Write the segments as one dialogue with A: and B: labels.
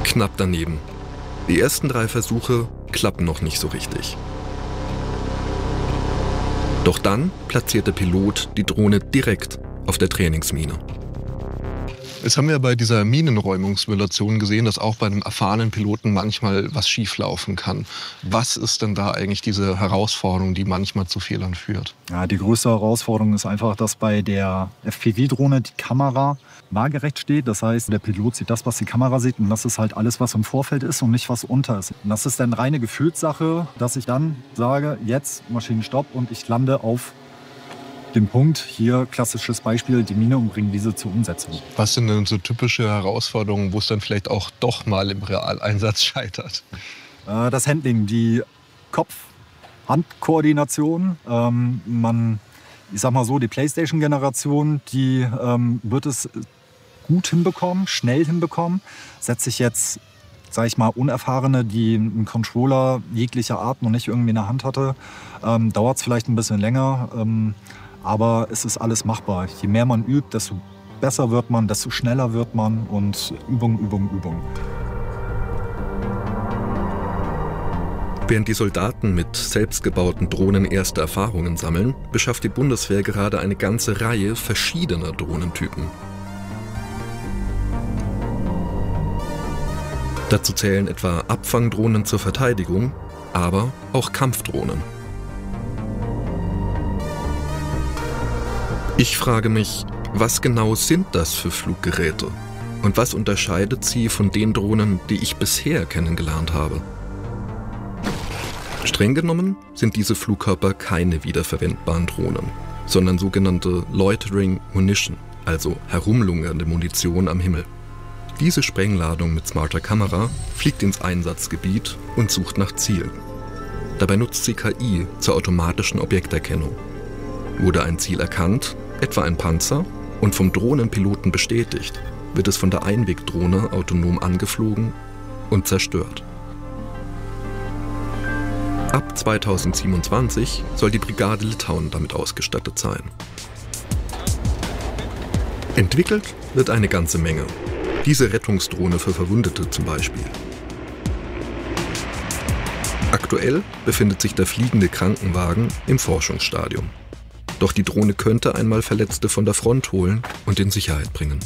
A: Knapp daneben. Die ersten 3 Versuche klappen noch nicht so richtig. Doch dann platziert der Pilot die Drohne direkt auf der Trainingsmine.
B: Jetzt haben wir bei dieser Minenräumungssimulation gesehen, dass auch bei einem erfahrenen Piloten manchmal was schieflaufen kann. Was ist denn da eigentlich diese Herausforderung, die manchmal zu Fehlern führt?
C: Ja, die größte Herausforderung ist einfach, dass bei der FPV-Drohne die Kamera waagerecht steht. Das heißt, der Pilot sieht das, was die Kamera sieht, und das ist halt alles, was im Vorfeld ist und nicht, was unter ist. Und das ist dann reine Gefühlssache, dass ich dann sage, jetzt Maschinenstopp und ich lande auf den Punkt, hier klassisches Beispiel, die Mine, und bringen diese zur Umsetzung.
B: Was sind denn so typische Herausforderungen, wo es dann vielleicht auch doch mal im Realeinsatz scheitert?
C: Das Handling, die Kopf-Hand-Koordination. Ich sag mal so, die PlayStation-Generation, die wird es gut hinbekommen, schnell hinbekommen. Setzt sich jetzt, sag ich mal, Unerfahrene, die einen Controller jeglicher Art noch nicht irgendwie in der Hand hatte, dauert es vielleicht ein bisschen länger. Aber es ist alles machbar. Je mehr man übt, desto besser wird man, desto schneller wird man, und Übung, Übung, Übung.
A: Während die Soldaten mit selbstgebauten Drohnen erste Erfahrungen sammeln, beschafft die Bundeswehr gerade eine ganze Reihe verschiedener Drohnentypen. Dazu zählen etwa Abfangdrohnen zur Verteidigung, aber auch Kampfdrohnen. Ich frage mich, was genau sind das für Fluggeräte? Und was unterscheidet sie von den Drohnen, die ich bisher kennengelernt habe? Streng genommen sind diese Flugkörper keine wiederverwendbaren Drohnen, sondern sogenannte Loitering Munition, also herumlungernde Munition am Himmel. Diese Sprengladung mit smarter Kamera fliegt ins Einsatzgebiet und sucht nach Zielen. Dabei nutzt sie KI zur automatischen Objekterkennung. Wurde ein Ziel erkannt, etwa ein Panzer, und vom Drohnenpiloten bestätigt, wird es von der Einwegdrohne autonom angeflogen und zerstört. Ab 2027 soll die Brigade Litauen damit ausgestattet sein. Entwickelt wird eine ganze Menge. Diese Rettungsdrohne für Verwundete zum Beispiel. Aktuell befindet sich der fliegende Krankenwagen im Forschungsstadium. Doch die Drohne könnte einmal Verletzte von der Front holen und in Sicherheit bringen.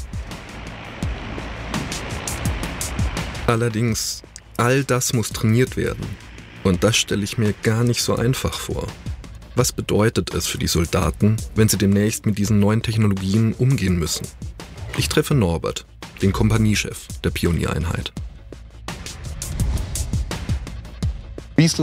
A: Allerdings, all das muss trainiert werden. Und das stelle ich mir gar nicht so einfach vor. Was bedeutet es für die Soldaten, wenn sie demnächst mit diesen neuen Technologien umgehen müssen? Ich treffe Norbert, den Kompaniechef der Pioniereinheit.
B: Wie ist das